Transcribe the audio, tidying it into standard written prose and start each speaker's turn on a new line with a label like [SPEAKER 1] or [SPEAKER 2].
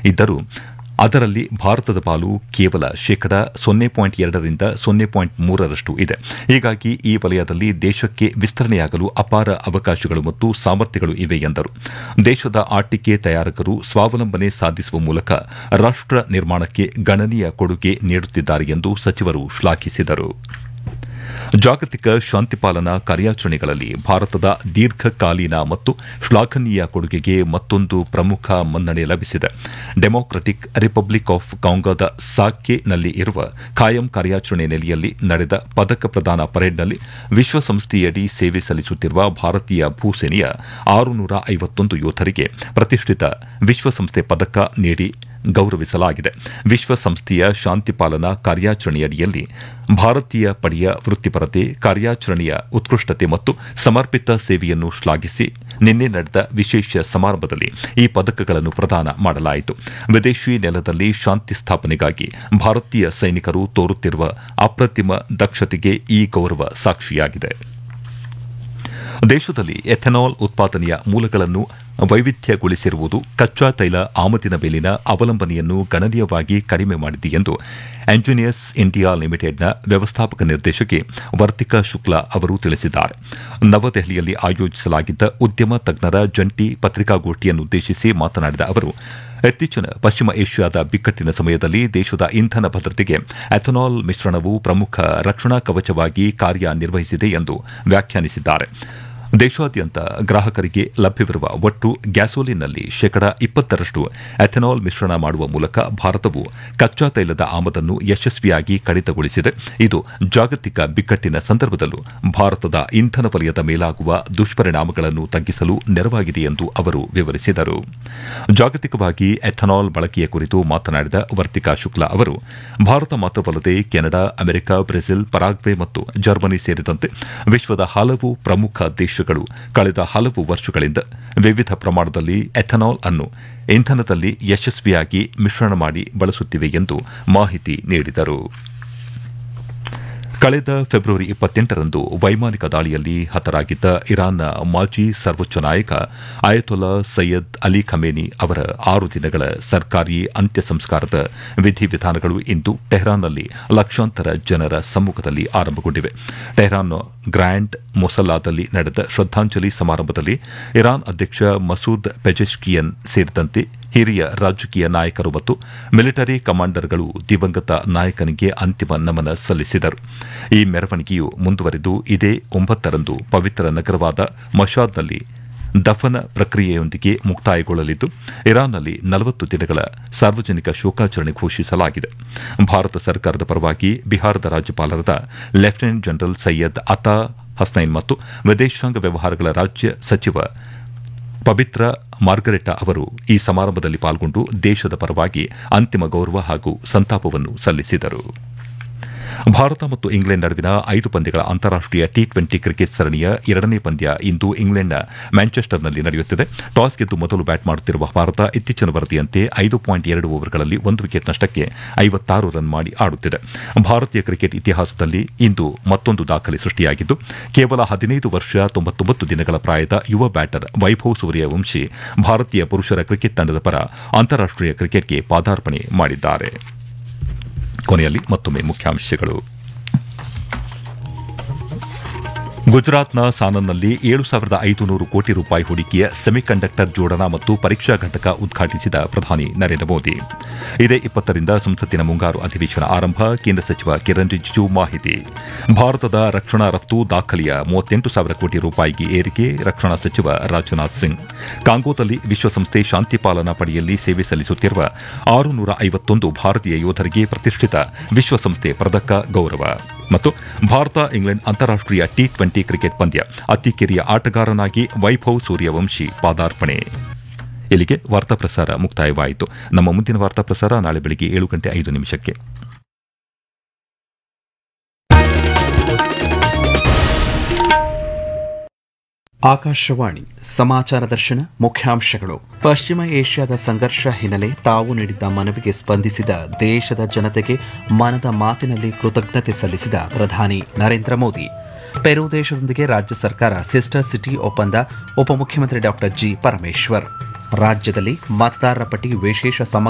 [SPEAKER 1] ಇದ್ದರೂ ಅದರಲ್ಲಿ ಭಾರತದ ಪಾಲು ಕೇವಲ ಶೇಕಡ 0.2ರಿಂದ 0.3ರಷ್ಟು ಇದೆ. ಹೀಗಾಗಿ ಈ ವಲಯದಲ್ಲಿ ದೇಶಕ್ಕೆ ವಿಸ್ತರಣೆಯಾಗಲು ಅಪಾರ ಅವಕಾಶಗಳು ಮತ್ತು ಸಾಮರ್ಥ್ಯಗಳು ಇವೆ ಎಂದರು. ದೇಶದ ಆಟಿಕೆ ತಯಾರಕರು ಸ್ವಾವಲಂಬನೆ ಸಾಧಿಸುವ ಮೂಲಕ ರಾಷ್ಟ ನಿರ್ಮಾಣಕ್ಕೆ ಗಣನೀಯ ಕೊಡುಗೆ ನೀಡುತ್ತಿದ್ದಾರೆ ಎಂದು ಸಚಿವರು ಶ್ಲಾಘಿಸಿದರು. ಜಾಗತಿಕ ಶಾಂತಿಪಾಲನಾ ಕಾರ್ಯಾಚರಣೆಗಳಲ್ಲಿ ಭಾರತದ ದೀರ್ಘಕಾಲೀನ ಮತ್ತು ಶ್ಲಾಘನೀಯ ಕೊಡುಗೆಗೆ ಮತ್ತೊಂದು ಪ್ರಮುಖ ಮನ್ನಣೆ ಲಭಿಸಿದೆ. ಡೆಮಾಕ್ರಟಿಕ್ ರಿಪಬ್ಲಿಕ್ ಆಫ್ ಕಾಂಗೋದ ಸಾಕ್ಯೆನಲ್ಲಿ ಇರುವ ಖಾಯಂ ಕಾರ್ಯಾಚರಣೆ ನೆಲೆಯಲ್ಲಿ ನಡೆದ ಪದಕ ಪ್ರದಾನ ಪರೇಡ್ನಲ್ಲಿ ವಿಶ್ವಸಂಸ್ಥೆಯಡಿ ಸೇವೆ ಸಲ್ಲಿಸುತ್ತಿರುವ ಭಾರತೀಯ ಭೂಸೇನೆಯ 651 ಯೋಧರಿಗೆ ಪ್ರತಿಷ್ಠಿತ ವಿಶ್ವಸಂಸ್ಥೆ ಪದಕ ನೀಡಿ ಗೌರವಿಸಲಾಗಿದೆ. ವಿಶ್ವಸಂಸ್ಥೆಯ ಶಾಂತಿಪಾಲನಾ ಕಾರ್ಯಾಚರಣೆಯಡಿಯಲ್ಲಿ ಭಾರತೀಯ ಪಡೆಯ ವೃತ್ತಿಪರತೆ, ಕಾರ್ಯಾಚರಣೆಯ ಉತ್ಕೃಷ್ಟತೆ ಮತ್ತು ಸಮರ್ಪಿತ ಸೇವೆಯನ್ನು ಶ್ಲಾಘಿಸಿ ನಿನ್ನೆ ನಡೆದ ವಿಶೇಷ ಸಮಾರಂಭದಲ್ಲಿ ಈ ಪದಕಗಳನ್ನು ಪ್ರದಾನ ಮಾಡಲಾಯಿತು. ವಿದೇಶಿ ನೆಲದಲ್ಲಿ ಶಾಂತಿ ಸ್ಥಾಪನೆಗಾಗಿ ಭಾರತೀಯ ಸೈನಿಕರು ತೋರುತ್ತಿರುವ ಅಪ್ರತಿಮ ದಕ್ಷತೆಗೆ ಈ ಗೌರವ ಸಾಕ್ಷಿಯಾಗಿದೆ. ದೇಶದಲ್ಲಿ ಎಥೆನಾಲ್ ಉತ್ಪಾದನೆಯ ಮೂಲಗಳನ್ನು ವೈವಿಧ್ಯಗೊಳಿಸಿರುವುದು ಕಚ್ಚಾ ತೈಲ ಆಮದಿನ ಮೇಲಿನ ಅವಲಂಬನೆಯನ್ನು ಗಣನೀಯವಾಗಿ ಕಡಿಮೆ ಮಾಡಿದೆ ಎಂದು ಎಂಜಿನಿಯರ್ಸ್ ಇಂಡಿಯಾ ಲಿಮಿಟೆಡ್ನ ವ್ಯವಸ್ಥಾಪಕ ನಿರ್ದೇಶಕಿ ವರ್ತಿಕಾ ಶುಕ್ಲಾ ಅವರು ತಿಳಿಸಿದ್ದಾರೆ. ನವದೆಹಲಿಯಲ್ಲಿ ಆಯೋಜಿಸಲಾಗಿದ್ದ ಉದ್ಯಮ ತಜ್ಞರ ಜಂಟಿ ಪತ್ರಿಕಾಗೋಷ್ಠಿಯನ್ನುದ್ದೇಶಿಸಿ ಮಾತನಾಡಿದ ಅವರು, ಇತ್ತೀಚಿನ ಪಶ್ಚಿಮ ಏಷ್ಯಾದ ಬಿಕ್ಕಟ್ಟಿನ ಸಮಯದಲ್ಲಿ ದೇಶದ ಇಂಧನ ಭದ್ರತೆಗೆ ಎಥೆನಾಲ್ ಮಿಶ್ರಣವು ಪ್ರಮುಖ ರಕ್ಷಣಾ ಕವಚವಾಗಿ ಕಾರ್ಯನಿರ್ವಹಿಸಿದೆ ಎಂದು ವ್ಯಾಖ್ಯಾನಿಸಿದ್ದಾರೆ. ದೇಶಾದ್ಯಂತ ಗ್ರಾಹಕರಿಗೆ ಲಭ್ಯವಿರುವ ಒಟ್ಟು ಗ್ಯಾಸೋಲಿನ್ನಲ್ಲಿ ಶೇಕಡ 20ರಷ್ಟು ಎಥೆನಾಲ್ ಮಿಶ್ರಣ ಮಾಡುವ ಮೂಲಕ ಭಾರತವು ಕಚ್ಚಾ ತೈಲದ ಆಮದನ್ನು ಯಶಸ್ವಿಯಾಗಿ ಕಡಿತಗೊಳಿಸಿದೆ. ಇದು ಜಾಗತಿಕ ಬಿಕ್ಕಟ್ಟಿನ ಸಂದರ್ಭದಲ್ಲೂ ಭಾರತದ ಇಂಧನ ವಲಯದ ಮೇಲಾಗುವ ದುಷ್ಪರಿಣಾಮಗಳನ್ನು ತಗ್ಗಿಸಲು ನೆರವಾಗಿದೆ ಎಂದು ಅವರು ವಿವರಿಸಿದರು. ಜಾಗತಿಕವಾಗಿ ಎಥೆನಾಲ್ ಬಳಕೆಯ ಕುರಿತು ಮಾತನಾಡಿದ ವರ್ತಿಕಾ ಶುಕ್ಲಾ ಅವರು, ಭಾರತ ಮಾತ್ರವಲ್ಲದೆ ಕೆನಡಾ, ಅಮೆರಿಕ, ಬ್ರೆಜಿಲ್, ಪರಾಗ್ವೆ ಮತ್ತು ಜರ್ಮನಿ ಸೇರಿದಂತೆ ವಿಶ್ವದ ಹಲವು ಪ್ರಮುಖ ದೇಶಗಳು ಕಳೆದ ಹಲವು ವರ್ಷಗಳಿಂದ ವಿವಿಧ ಪ್ರಮಾಣದಲ್ಲಿ ಎಥೆನಾಲ್ ಅನ್ನು ಇಂಧನದಲ್ಲಿ ಯಶಸ್ವಿಯಾಗಿ ಮಿಶ್ರಣ ಮಾಡಿ ಬಳಸುತ್ತಿವೆ ಎಂದು ಮಾಹಿತಿ ನೀಡಿದರು. ಕಳೆದ ಫೆಬ್ರವರಿ 28ರಂದು ವೈಮಾನಿಕ ದಾಳಿಯಲ್ಲಿ ಹತರಾಗಿದ್ದ ಇರಾನ್ನ ಮಾಜಿ ಸರ್ವೋಚ್ಚ ನಾಯಕ ಅಯತೊಲ್ಲಾ ಸೈಯದ್ ಅಲಿ ಖಮೇನಿ ಅವರ 6 ದಿನಗಳ ಸರ್ಕಾರಿ ಅಂತ್ಯ ಸಂಸ್ಕಾರದ ವಿಧಿವಿಧಾನಗಳು ಇಂದು ಟೆಹರಾನ್ನಲ್ಲಿ ಲಕ್ಷಾಂತರ ಜನರ ಸಮ್ಮುಖದಲ್ಲಿ ಆರಂಭಗೊಂಡಿವೆ. ಟೆಹರಾನ್ನ ಗ್ರ್ಯಾಂಡ್ ಮೊಸಲ್ಲಾದಲ್ಲಿ ನಡೆದ ಶ್ರದ್ದಾಂಜಲಿ ಸಮಾರಂಭದಲ್ಲಿ ಇರಾನ್ ಅಧ್ಯಕ್ಷ ಮಸೂದ್ ಪೆಜೆಶ್ಕಿಯನ್ ಸೇರಿದಂತೆ ಹಿರಿಯ ರಾಜಕೀಯ ನಾಯಕರು ಮತ್ತು ಮಿಲಿಟರಿ ಕಮಾಂಡರ್ಗಳು ದಿವಂಗತ ನಾಯಕನಿಗೆ ಅಂತಿಮ ನಮನ ಸಲ್ಲಿಸಿದರು. ಈ ಮೆರವಣಿಗೆಯು ಮುಂದುವರೆದು ಇದೇ 9ರಂದು ಪವಿತ್ರ ನಗರವಾದ ಮಶಾದ್ನಲ್ಲಿ ದಫನ ಪ್ರಕ್ರಿಯೆಯೊಂದಿಗೆ ಮುಕ್ತಾಯಗೊಳ್ಳಲಿದ್ದು, ಇರಾನ್ನಲ್ಲಿ 40 ದಿನಗಳ ಸಾರ್ವಜನಿಕ ಶೋಕಾಚರಣೆ ಘೋಷಿಸಲಾಗಿದೆ. ಭಾರತ ಸರ್ಕಾರದ ಪರವಾಗಿ ಬಿಹಾರದ ರಾಜ್ಯಪಾಲರಾದ ಲೆಫ್ಟಿನೆಂಟ್ ಜನರಲ್ ಸೈಯದ್ ಅತಾ ಹಸ್ನೈನ್ ಮತ್ತು ವಿದೇಶಾಂಗ ವ್ಯವಹಾರಗಳ ರಾಜ್ಯ ಸಚಿವ ಪಬಿತ್ರ ಮಾರ್ಗರೆಟಾ ಅವರು ಈ ಸಮಾರಂಭದಲ್ಲಿ ಪಾಲ್ಗೊಂಡು ದೇಶದ ಪರವಾಗಿ ಅಂತಿಮ ಗೌರವ ಹಾಗೂ ಸಂತಾಪವನ್ನು ಸಲ್ಲಿಸಿದರು. ಭಾರತ ಮತ್ತು ಇಂಗ್ಲೆಂಡ್ ನಡುವಿನ 5 ಪಂದ್ಯಗಳ ಅಂತಾರಾಷ್ಟೀಯ ಟಿ20 ಕ್ರಿಕೆಟ್ ಸರಣಿಯ 2ನೇ ಪಂದ್ಯ ಇಂದು ಇಂಗ್ಲೆಂಡ್ನ ಮ್ಯಾಂಚೆಸ್ಟರ್ನಲ್ಲಿ ನಡೆಯುತ್ತಿದೆ. ಟಾಸ್ ಗೆದ್ದು ಮೊದಲು ಬ್ಯಾಟ್ ಮಾಡುತ್ತಿರುವ ಭಾರತ ಇತ್ತೀಚಿನ ವರದಿಯಂತೆ 5.2 ಓವರ್ಗಳಲ್ಲಿ 1 ವಿಕೆಟ್ ನಷ್ಟಕ್ಕೆ 56 ರನ್ ಮಾಡಿ ಆಡುತ್ತಿದೆ. ಭಾರತೀಯ ಕ್ರಿಕೆಟ್ ಇತಿಹಾಸದಲ್ಲಿ ಇಂದು ಮತ್ತೊಂದು ದಾಖಲೆ ಸೃಷ್ಟಿಯಾಗಿದ್ದು, ಕೇವಲ 15 ವರ್ಷ 99 ದಿನಗಳ ಪ್ರಾಯದ ಯುವ ಬ್ಯಾಟರ್ ವೈಭವ್ ಸೂರ್ಯವಂಶಿ ಭಾರತೀಯ ಪುರುಷರ ಕ್ರಿಕೆಟ್ ತಂಡದ ಪರ ಅಂತಾರಾಷ್ಟೀಯ ಕ್ರಿಕೆಟ್ಗೆ ಪಾದಾರ್ಪಣೆ ಮಾಡಿದ್ದಾರೆ. ಕೊನೆಯಲ್ಲಿ ಮತ್ತೊಮ್ಮೆ ಮುಖ್ಯಾಂಶಗಳು. ಗುಜರಾತ್ನ ಸಾನನ್ನಲ್ಲಿ 7,500 ಕೋಟಿ ರೂಪಾಯಿ ಹೂಡಿಕೆಯ ಸೆಮಿಕಂಡಕ್ಟರ್ ಜೋಡಣಾ ಮತ್ತು ಪರೀಕ್ಷಾ ಘಟಕ ಉದ್ಘಾಟಿಸಿದ ಪ್ರಧಾನಿ ನರೇಂದ್ರ ಮೋದಿ. ಇದೇ 20ರಿಂದ ಸಂಸತ್ತಿನ ಮುಂಗಾರು ಅಧಿವೇಶನ ಆರಂಭ. ಕೇಂದ್ರ ಸಚಿವ ಕಿರಣ್ ರಿಜಿಜು ಮಾಹಿತಿ. ಭಾರತದ ರಕ್ಷಣಾ ರಫ್ತು ದಾಖಲೆಯ 38,000 ಕೋಟಿ ರೂಪಾಯಿಗೆ ಏರಿಕೆ. ರಕ್ಷಣಾ ಸಚಿವ ರಾಜನಾಥ್ ಸಿಂಗ್. ಕಾಂಗೋದಲ್ಲಿ ವಿಶ್ವಸಂಸ್ಥೆ ಶಾಂತಿಪಾಲನಾ ಪಡೆಯಲ್ಲಿ ಸೇವೆ ಸಲ್ಲಿಸುತ್ತಿರುವ 651 ಭಾರತೀಯ ಯೋಧರಿಗೆ ಪ್ರತಿಷ್ಠಿತ ವಿಶ್ವಸಂಸ್ಥೆ ಪದಕ ಗೌರವ. ಮತ್ತು ಭಾರತ ಇಂಗ್ಲೆಂಡ್ ಅಂತಾರಾಷ್ಟೀಯ ಟಿ20 ಕ್ರಿಕೆಟ್ ಪಂದ್ಯ, ಅತಿ ಕಿರಿಯ ಆಟಗಾರನಾಗಿ ವೈಭವ್ ಸೂರ್ಯವಂಶಿ ಪಾದಾರ್ಪಣೆ. ಇಲ್ಲಿಗೆ ವಾರ್ತಾ ಪ್ರಸಾರ ಮುಕ್ತಾಯವಾಯಿತು. ನಮ್ಮ ಮುಂದಿನ ವಾರ್ತಾ ಪ್ರಸಾರ ನಾಳೆ ಬೆಳಗ್ಗೆ 7:05.
[SPEAKER 2] ಆಕಾಶವಾಣಿ ಸಮಾಚಾರ ದರ್ಶನ ಮುಖ್ಯಾಂಶಗಳು. ಪಶ್ಚಿಮ ಏಷ್ಯಾದ ಸಂಘರ್ಷ ಹಿನ್ನೆಲೆ ತಾವು ನೀಡಿದ್ದ ಮನವಿಗೆ ಸ್ಪಂದಿಸಿದ ದೇಶದ ಜನತೆಗೆ ಮನದ ಮಾತಿನಲ್ಲಿ ಕೃತಜ್ಞತೆ ಸಲ್ಲಿಸಿದ ಪ್ರಧಾನಿ ನರೇಂದ್ರ ಮೋದಿ. ಪೆರು ದೇಶದೊಂದಿಗೆ ರಾಜ್ಯ ಸರ್ಕಾರ ಸಿಸ್ಟರ್ ಸಿಟಿ ಒಪ್ಪಂದ. ಉಪಮುಖ್ಯಮಂತ್ರಿ ಡಾ ಜಿ ಪರಮೇಶ್ವರ್. ರಾಜ್ಯದಲ್ಲಿ ಮತದಾರರ ಪಟ್ಟಿ ವಿಶೇಷ